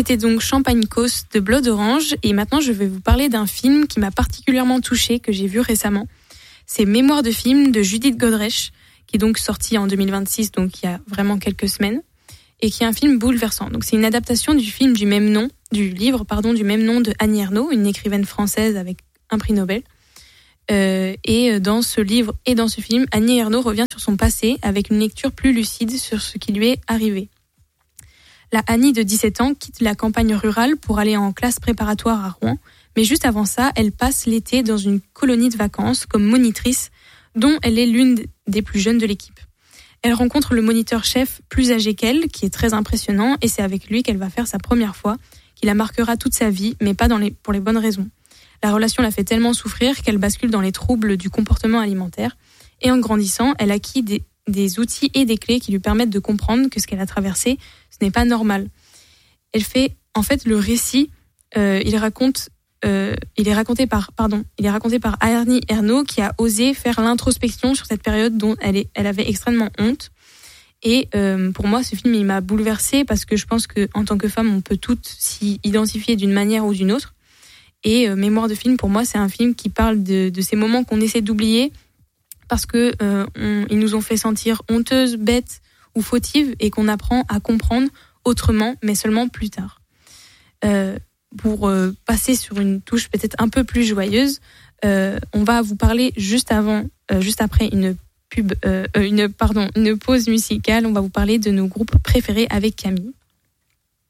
C'était donc Champagne Coast de Blood Orange et maintenant je vais vous parler d'un film qui m'a particulièrement touchée, que j'ai vu récemment. C'est Mémoire de film de Judith Godrèche, qui est donc sorti en 2026, donc il y a vraiment quelques semaines, et qui est un film bouleversant. Donc c'est une adaptation du film du même nom, du livre du même nom de Annie Ernaux, une écrivaine française avec un prix Nobel. Et dans ce livre et dans ce film, Annie Ernaux revient sur son passé avec une lecture plus lucide sur ce qui lui est arrivé. La Annie de 17 ans quitte la campagne rurale pour aller en classe préparatoire à Rouen, mais juste avant ça, elle passe l'été dans une colonie de vacances comme monitrice, dont elle est l'une des plus jeunes de l'équipe. Elle rencontre le moniteur-chef plus âgé qu'elle, qui est très impressionnant, et c'est avec lui qu'elle va faire sa première fois, qui la marquera toute sa vie, mais pas pour les bonnes raisons. La relation la fait tellement souffrir qu'elle bascule dans les troubles du comportement alimentaire. Et en grandissant, elle acquit des outils et des clés qui lui permettent de comprendre que ce qu'elle a traversé, ce n'est pas normal. Elle fait, en fait, le récit, il est raconté par Annie Ernaux, qui a osé faire l'introspection sur cette période dont elle avait extrêmement honte. Et pour moi, ce film, il m'a bouleversée parce que je pense qu'en tant que femme, on peut toutes s'y identifier d'une manière ou d'une autre. Et Mémoire de film, pour moi, c'est un film qui parle de ces moments qu'on essaie d'oublier parce que ils nous ont fait sentir honteuses, bêtes ou fautives et qu'on apprend à comprendre autrement, mais seulement plus tard. Pour passer sur une touche peut-être un peu plus joyeuse, on va vous parler juste après une pause musicale. On va vous parler de nos groupes préférés avec Camille.